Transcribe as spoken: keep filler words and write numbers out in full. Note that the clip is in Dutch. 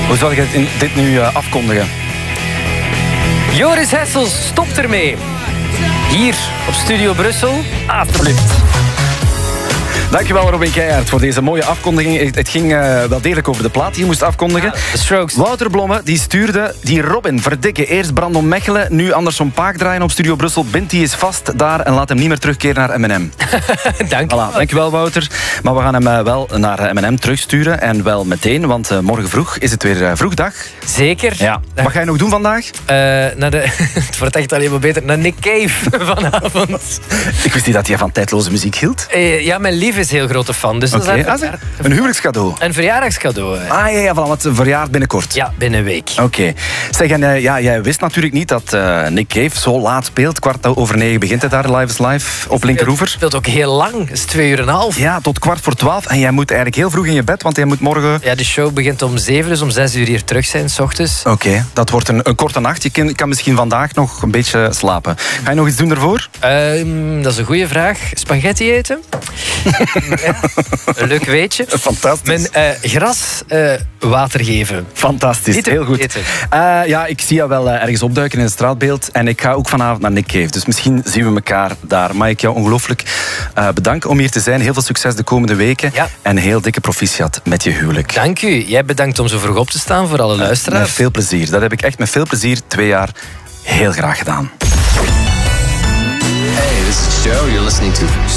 Hoe zal ik dit, dit nu uh, afkondigen? Joris Hessels, stopt ermee. Hier op Studio Brussel. Alsjeblieft. Dankjewel Robin Keijaert voor deze mooie afkondiging. Het ging uh, wel degelijk over de plaat die je moest afkondigen. Ja, The Strokes. Wouter Blomme die stuurde die Robin, verdikke. Eerst Brandon Mechelen, nu Anderson Paak draaien op Studio Brussel. Bindt die is vast daar en laat hem niet meer terugkeren naar M en M. Dank je. Voilà, dankjewel Wouter. Maar we gaan hem uh, wel naar M en M terugsturen. En wel meteen, want uh, morgen vroeg is het weer uh, vroegdag. Zeker. Ja. Wat ga je nog doen vandaag? Uh, naar de, het wordt echt alleen maar beter. Naar Nick Cave vanavond. Ik wist niet dat hij van tijdloze muziek hield. Uh, ja, mijn lief is heel grote fan. Dus okay. dat is ah, een huwelijkscadeau. Een verjaardagscadeau. Uh. Ah ja, ja, want het verjaart binnenkort. Ja, binnen een week. Oké. Okay. Zeg, en uh, ja, jij wist natuurlijk niet dat uh, Nick Cave zo laat speelt. Kwart over negen begint hij daar, Live is Live, op Linkeroever. Het speelt ook heel lang. Het is twee uur en een half. Ja, tot kwart voor twaalf. En jij moet eigenlijk heel vroeg in je bed, want jij moet morgen... Ja, de show begint om zeven, dus om zes uur hier terug zijn, 's ochtends. Oké, okay. Dat wordt een, een korte nacht. Je kan, kan misschien vandaag nog een beetje slapen. Ga je nog iets doen daarvoor? Uh, dat is een goede vraag. Spaghetti eten? Ja. Een leuk weetje. Fantastisch. Mijn uh, gras uh, water geven. Fantastisch, Niet heel goed. Uh, ja, ik zie jou wel uh, ergens opduiken in het straatbeeld. En ik ga ook vanavond naar Nick Cave. Dus misschien zien we elkaar daar. Mag ik jou ongelooflijk uh, bedanken om hier te zijn. Heel veel succes de komende weken. Ja. En heel dikke proficiat met je huwelijk. Dank u. Jij bedankt om zo vroeg op te staan voor alle luisteraars. Uh, met veel plezier. Dat heb ik echt met veel plezier twee jaar heel graag gedaan. Hey, this is Joe. You're listening to